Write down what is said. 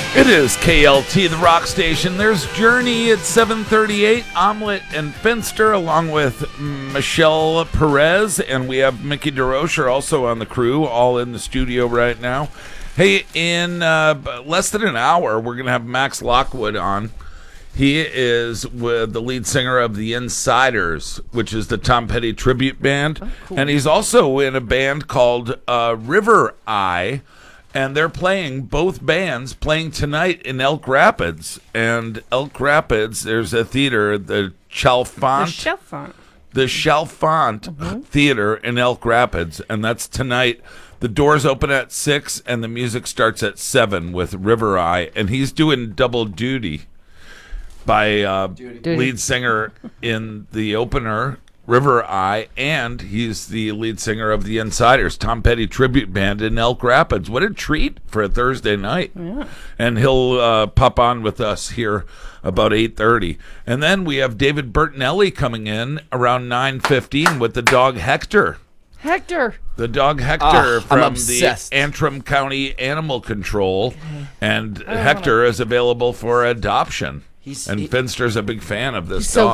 It is KLT, the rock station. There's Journey at 7:38, Omelette and Finster, along with Michelle Perez, and we have Mickey DeRocher also on the crew, all in the studio right now. Hey, in less than an hour, we're going to have Max Lockwood on. He is with the lead singer of The Insiders, which is the Tom Petty tribute band. Oh, cool. And he's also in a band called River Eye. And they're both bands playing tonight in Elk Rapids. And Elk Rapids, there's a theater, the Chalfont Theater in Elk Rapids. And that's tonight. The doors open at 6 and the music starts at 7 with River Eye. And he's doing double duty by lead singer in the opener, River Eye, and he's the lead singer of The Insiders, Tom Petty tribute band in Elk Rapids. What a treat for a Thursday night. Yeah. And he'll pop on with us here about 8:30. And then we have David Bertinelli coming in around 9:15 with the dog Hector. The dog Hector from the Antrim County Animal Control. Okay. And Hector is available for adoption. And Finster's a big fan of this dog.